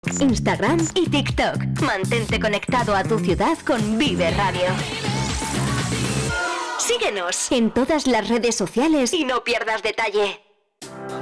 Instagram y TikTok. Mantente conectado a tu ciudad con Vive Radio. Síguenos en todas las redes sociales y no pierdas detalle.